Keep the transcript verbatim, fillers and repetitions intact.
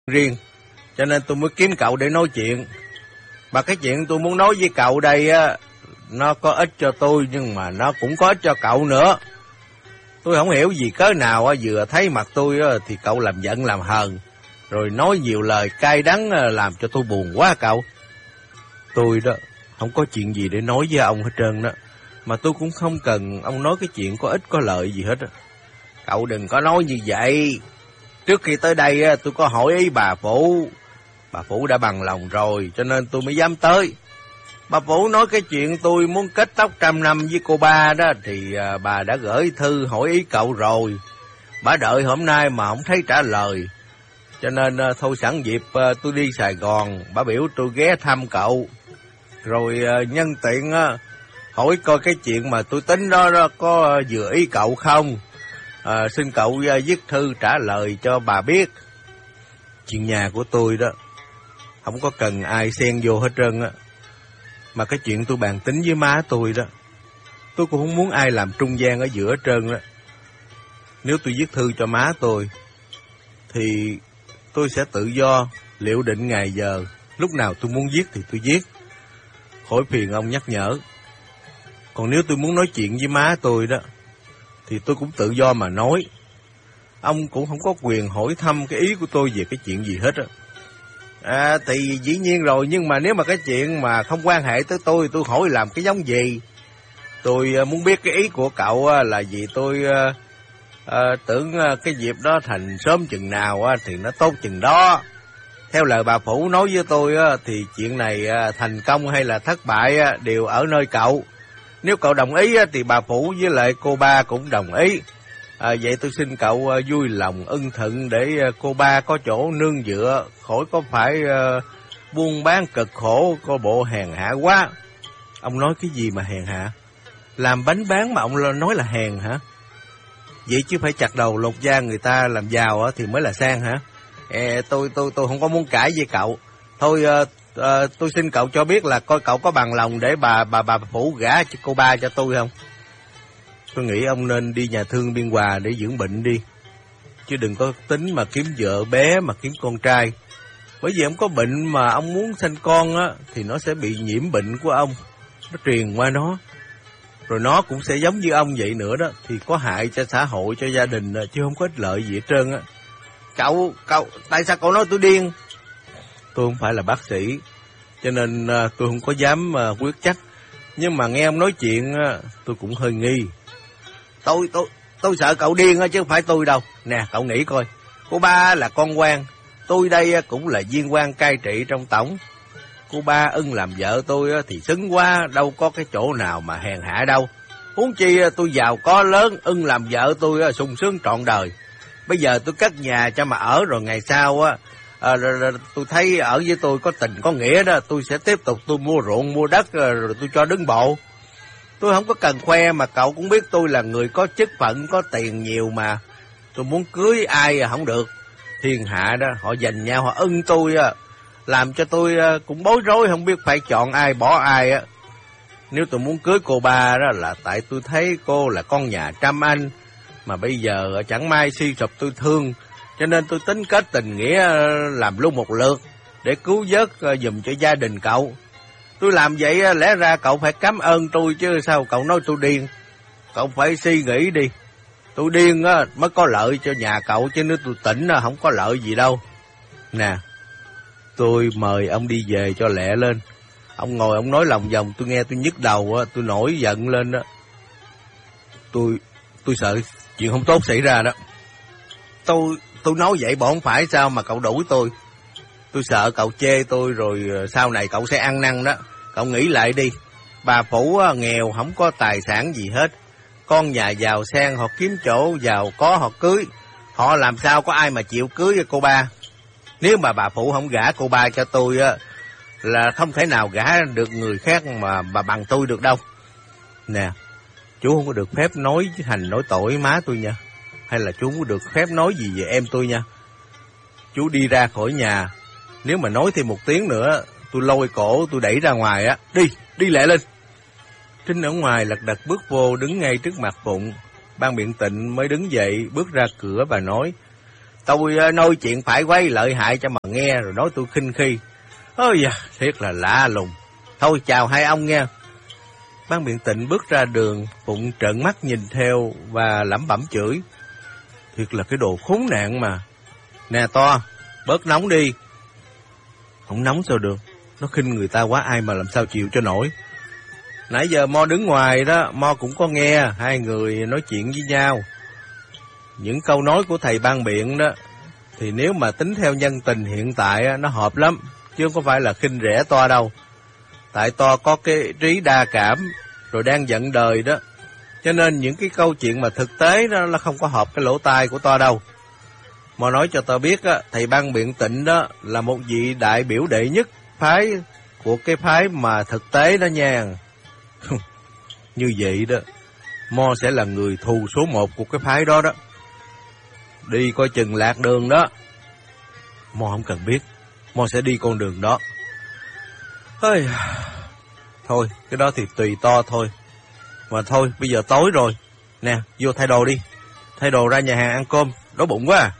riêng, cho nên tôi mới kiếm cậu để nói chuyện. Mà cái chuyện tôi muốn nói với cậu đây á, nó có ích cho tôi nhưng mà nó cũng có ích cho cậu nữa. Tôi không hiểu vì cớ nào á, vừa thấy mặt tôi á, thì cậu làm giận làm hờn, rồi nói nhiều lời cay đắng làm cho tôi buồn quá cậu. Tôi đó, không có chuyện gì để nói với ông hết trơn đó, mà tôi cũng không cần ông nói cái chuyện có ích có lợi gì hết á. Cậu đừng có nói như vậy. Trước khi tới đây á, tôi có hỏi ý bà Phụ. Bà Phụ đã bằng lòng rồi, cho nên tôi mới dám tới. Bà Phụ nói cái chuyện tôi muốn kết tóc trăm năm với cô ba đó, thì à, bà đã gửi thư hỏi ý cậu rồi. Bà đợi hôm nay mà không thấy trả lời, cho nên à, thôi sẵn dịp à, tôi đi Sài Gòn, bà biểu tôi ghé thăm cậu. Rồi à, nhân tiện à, hỏi coi cái chuyện mà tôi tính đó, đó có à, vừa ý cậu không. À, xin cậu à, viết thư trả lời cho bà biết. Chuyện nhà của tôi đó, không có cần ai xen vô hết trơn á. Mà cái chuyện tôi bàn tính với má tôi đó, tôi cũng không muốn ai làm trung gian ở giữa hết trơn đó. Nếu tôi viết thư cho má tôi, thì tôi sẽ tự do liệu định ngày giờ, lúc nào tôi muốn viết thì tôi viết, khỏi phiền ông nhắc nhở. Còn nếu tôi muốn nói chuyện với má tôi đó, thì tôi cũng tự do mà nói. Ông cũng không có quyền hỏi thăm cái ý của tôi về cái chuyện gì hết á. À, thì dĩ nhiên rồi, nhưng mà nếu mà cái chuyện mà không quan hệ tới tôi, tôi hỏi làm cái giống gì? Tôi uh, muốn biết cái ý của cậu uh, là gì. Tôi uh, uh, tưởng uh, cái dịp đó thành sớm chừng nào uh, thì nó tốt chừng đó. Theo lời bà Phụ nói với tôi uh, thì chuyện này uh, thành công hay là thất bại uh, đều ở nơi cậu. Nếu cậu đồng ý uh, thì bà Phụ với lại cô ba cũng đồng ý. À, vậy tôi xin cậu uh, vui lòng ưng thuận để uh, cô ba có chỗ nương dựa, khỏi có phải uh, buôn bán cực khổ, có bộ hèn hạ quá. Ông nói cái gì mà hèn hạ? Làm bánh bán mà ông nói là hèn hả? Vậy chứ phải chặt đầu lột da người ta làm giàu uh, thì mới là sang hả? Ê, tôi tôi tôi không có muốn cãi với cậu. Thôi uh, uh, tôi xin cậu cho biết là coi cậu có bằng lòng để bà bà bà Phụ gả cho cô ba cho tôi không? Tôi nghĩ ông nên đi nhà thương Biên Hòa để dưỡng bệnh đi. Chứ đừng có tính mà kiếm vợ bé mà kiếm con trai. Bởi vì ông có bệnh mà ông muốn sanh con á, thì nó sẽ bị nhiễm bệnh của ông, nó truyền qua nó. Rồi nó cũng sẽ giống như ông vậy nữa đó. Thì có hại cho xã hội, cho gia đình, chứ không có ích lợi gì hết trơn á. Cậu, cậu, tại sao cậu nói tôi điên? Tôi không phải là bác sĩ, cho nên tôi không có dám quyết chắc. Nhưng mà nghe ông nói chuyện tôi cũng hơi nghi. Tôi, tôi, tôi sợ cậu điên chứ không phải tôi đâu. Nè, cậu nghĩ coi. Cô ba là con quan. Tôi đây cũng là viên quan cai trị trong tổng. Cô ba ưng làm vợ tôi thì xứng quá. Đâu có cái chỗ nào mà hèn hạ đâu. Huống chi tôi giàu có lớn, ưng làm vợ tôi sung sướng trọn đời. Bây giờ tôi cất nhà cho mà ở, rồi ngày sau á, à, tôi thấy ở với tôi có tình có nghĩa đó, tôi sẽ tiếp tục tôi mua ruộng mua đất rồi tôi cho đứng bộ. Tôi không có cần khoe, mà cậu cũng biết tôi là người có chức phận, có tiền nhiều mà. Tôi muốn cưới ai không được. Thiên hạ đó, họ giành nhau, họ ưng tôi, làm cho tôi cũng bối rối, không biết phải chọn ai, bỏ ai. Nếu tôi muốn cưới cô ba đó là tại tôi thấy cô là con nhà trăm anh, mà bây giờ chẳng may suy sụp tôi thương, cho nên tôi tính kết tình nghĩa làm luôn một lượt để cứu vớt giùm cho gia đình cậu. Tôi làm vậy lẽ ra cậu phải cảm ơn tôi chứ sao cậu nói tôi điên. Cậu phải suy nghĩ đi. Tôi điên á mới có lợi cho nhà cậu, chứ nếu tôi tỉnh không có lợi gì đâu. Nè, tôi mời ông đi về cho lẹ lên. Ông ngồi ông nói lòng vòng tôi nghe tôi nhức đầu á, tôi nổi giận lên đó. Tôi tôi sợ chuyện không tốt xảy ra đó. Tôi tôi nói vậy bọn không phải sao mà cậu đuổi tôi. Tôi sợ cậu chê tôi rồi sau này cậu sẽ ăn năn đó. Cậu nghĩ lại đi. Bà Phụ nghèo không có tài sản gì hết. Con nhà giàu sang họ kiếm chỗ giàu có họ cưới. Họ làm sao có ai mà chịu cưới với cô ba. Nếu mà bà Phụ không gả cô ba cho tôi á, là không thể nào gả được người khác mà bà bằng tôi được đâu. Nè, chú không có được phép nói hành nói tội má tôi nha. Hay là chú không có được phép nói gì về em tôi nha. Chú đi ra khỏi nhà, nếu mà nói thêm một tiếng nữa, tôi lôi cổ tôi đẩy ra ngoài á. Đi, đi lẹ lên. Trinh ở ngoài lật đật bước vô, đứng ngay trước mặt Phụng. Ban Biện Tịnh mới đứng dậy, bước ra cửa và nói: tôi nói chuyện phải quấy lợi hại cho mà nghe, rồi nói tôi khinh khi. Ôi da, thiệt là lạ lùng. Thôi chào hai ông nghe. Ban Biện Tịnh bước ra đường, Phụng trợn mắt nhìn theo và lẩm bẩm chửi. Thiệt là cái đồ khốn nạn mà. Nè To, bớt nóng đi. Không nóng sao được, nó khinh người ta quá, ai mà làm sao chịu cho nổi. Nãy giờ Mo đứng ngoài đó, Mo cũng có nghe hai người nói chuyện với nhau. Những câu nói của thầy Ban Biện đó, thì nếu mà tính theo nhân tình hiện tại nó hợp lắm, chứ không phải là khinh rẻ To đâu. Tại To có cái trí đa cảm, rồi đang giận đời đó, cho nên những cái câu chuyện mà thực tế đó là không có hợp cái lỗ tai của To đâu. Mà nói cho To biết á, thầy Ban Biện Tịnh đó là một vị đại biểu đệ nhất phái của cái phái mà thực tế đó nha. Như vậy đó, Mo sẽ là người thù số một của cái phái đó đó. Đi coi chừng lạc đường đó. Mo không cần biết, Mo sẽ đi con đường đó. Ôi, thôi, cái đó thì tùy To thôi. Mà thôi, bây giờ tối rồi. Nè, vô thay đồ đi. Thay đồ ra nhà hàng ăn cơm, đói bụng quá à.